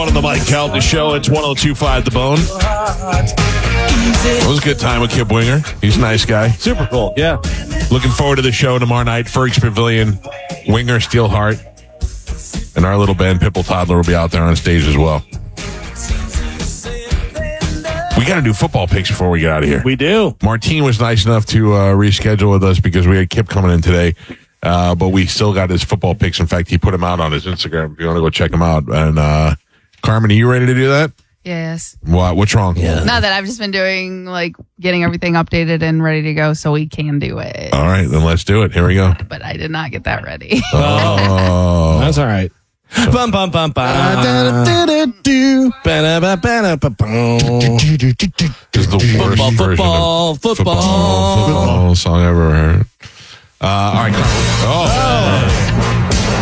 On the Mike Calta Show, it's 102.5 The Bone. It was a good time with Kip Winger. He's a nice guy. Super cool, yeah. Looking forward to the show tomorrow night. Fergs Pavilion, Winger, Steelheart, and our little band, Pipple Toddler, will be out there on stage as well. We got to do football picks before we get out of here. We do. Martine was nice enough to reschedule with us because we had Kip coming in today. But we still got his football picks. In fact, he put them out on his Instagram if you want to go check them out. And Carmen, are you ready to do that? Yes. What? What's wrong? Not that I've just been doing, getting everything updated and ready to go so we can do it. All right, then let's do it. Here we go. But I did not get that ready. Oh. That's all right. Bum, bum, bum, bum. This is the worst version of football song I ever heard. All right, Carmen.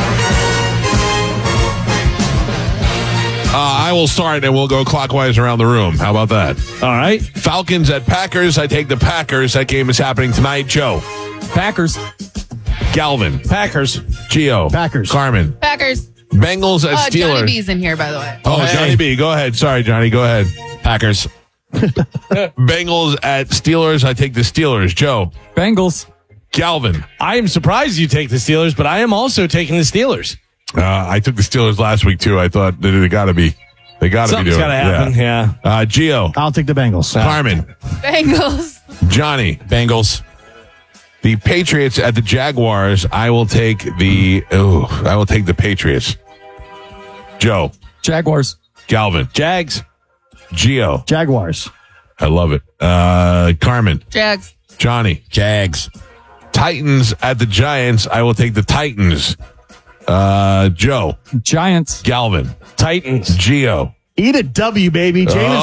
I will start and we'll go clockwise around the room. How about that? All right. Falcons at Packers. I take the Packers. That game is happening tonight. Joe. Packers. Galvin. Packers. Gio. Packers. Carmen. Packers. Bengals at Steelers. Johnny B's in here, by the way. Oh, hey. Johnny B. Go ahead. Sorry, Johnny. Go ahead. Packers. Bengals at Steelers. I take the Steelers. Joe. Bengals. Galvin. I am surprised you take the Steelers, but I am also taking the Steelers. I took the Steelers last week, too. I thought they got to be. They got to be doing it. Something's got to happen, yeah. Gio. I'll take the Bengals. Carmen. Bengals. Johnny. Bengals. The Patriots at the Jaguars. I will take the Patriots. Joe. Jaguars. Galvin. Jags. Gio. Jaguars. I love it. Carmen. Jags. Johnny. Jags. Titans at the Giants. I will take the Titans. Joe. Giants. Galvin. Titans. Gio. Eat a W, baby. Jameis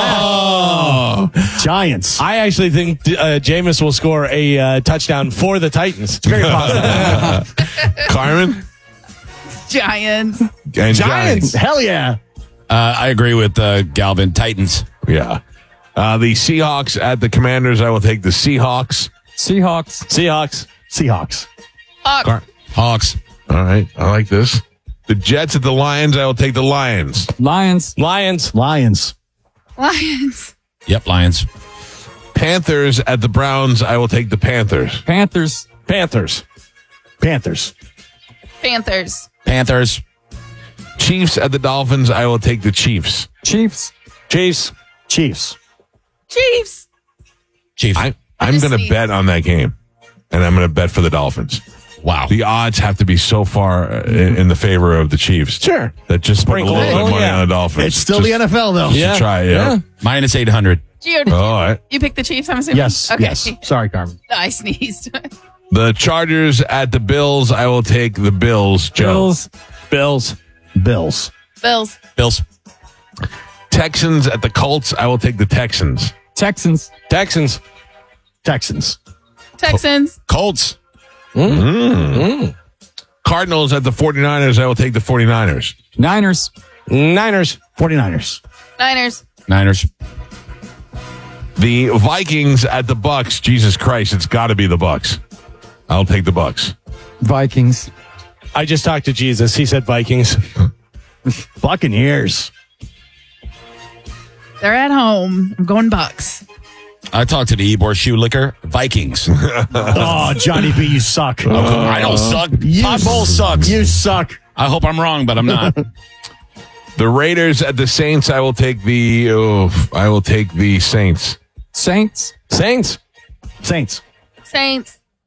is back. Giants. I actually think Jameis will score a touchdown for the Titans. It's very possible. Carmen. Giants. And Giants. Hell yeah. I agree with Galvin. Titans. Yeah. The Seahawks at the Commanders. I will take the Seahawks. Seahawks. Seahawks. Seahawks. Hawks. All right. I like this. The Jets at the Lions. I will take the Lions. Lions. Lions. Lions. Lions. Yep, Lions. Panthers at the Browns. I will take the Panthers. Panthers. Panthers. Panthers. Panthers. Panthers. Chiefs at the Dolphins. I will take the Chiefs. Chiefs. Chiefs. Chiefs. Chiefs. Chiefs. I'm just going to sneezed. bet on that game, and I'm going to bet for the Dolphins. Wow. The odds have to be so far in the favor of the Chiefs. Sure. That just put a Sprinkle little it. bit of money Yeah. on the Dolphins. It's still the NFL, though. Just to try it. Yeah. Minus 800. Gio, did All right. you pick the Chiefs, I'm assuming? Yes. Okay. Yes. Sorry, Carmen. No, I sneezed. The Chargers at the Bills. I will take the Bills. Joe. Bills. Bills. Bills. Bills. Texans at the Colts. I will take the Texans. Texans. Texans. Texans. Texans. Colts. Cardinals at the 49ers. I will take the 49ers. Niners. Niners. 49ers. Niners. Niners. The Vikings at the Bucks. Jesus Christ, it's got to be the Bucks. I'll take the Bucks. Vikings. I just talked to Jesus. He said Vikings. Buccaneers. They're at home. I'm going Bucks. I talked to the Ebor Shoe Liquor. Vikings. Oh, Johnny B, you suck. I don't suck. Todd Bowles sucks. You suck. I hope I'm wrong, but I'm not. The Raiders at the Saints. I will take the Saints. Saints. Saints. Saints. Saints.